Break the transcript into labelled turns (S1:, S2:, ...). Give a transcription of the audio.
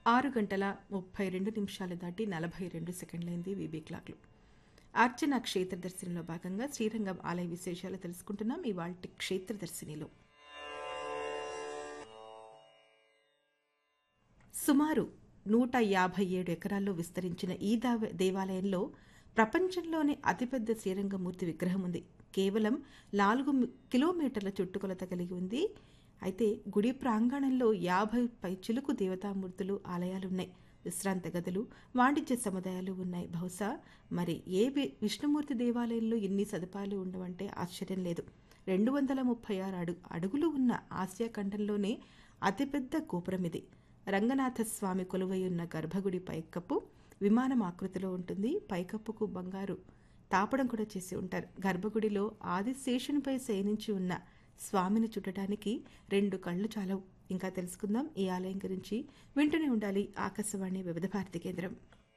S1: 6:32 దాటి 42 సెకండ్లైంది వీబీ క్లాక్లు. అర్చన క్షేత్రదర్శినిలో భాగంగా శ్రీరంగం ఆలయ విశేషాలు తెలుసుకుంటున్నాం ఇవాల్టి క్షేత్రదర్శినిలో. సుమారు 157 ఎకరాల్లో విస్తరించిన ఈ దేవాలయంలో ప్రపంచంలోనే అతిపెద్ద శ్రీరంగమూర్తి విగ్రహం ఉంది. కేవలం 4 కిలోమీటర్ల చుట్టుకొలత కలిగి ఉంది. అయితే గుడి ప్రాంగణంలో 50 పైచిలుకు దేవతామూర్తులు ఆలయాలున్నాయి. విశ్రాంత గదులు, వాణిజ్య సముదాయాలు ఉన్నాయి. బహుశా మరి ఏ విష్ణుమూర్తి దేవాలయంలో ఇన్ని సదుపాయాలు ఉండవంటే ఆశ్చర్యం లేదు. 236 అడుగులు ఉన్న ఆసియా ఖండంలోనే అతిపెద్ద గోపురం ఇది. రంగనాథ స్వామి కొలువై ఉన్న గర్భగుడి పైకప్పు విమానం ఆకృతిలో ఉంటుంది. పైకప్పుకు బంగారు తాపడం కూడా చేసి ఉంటారు. గర్భగుడిలో ఆదిశేషునిపై శయనించి ఉన్న స్వామిని చుట్టడానికి 2 కళ్ళు చాలవు. ఇంకా తెలుసుకుందాం ఈ ఆలయం గురించి. వింటూనే ఉండాలి ఆకాశవాణి వివిధ భారతి కేంద్రం.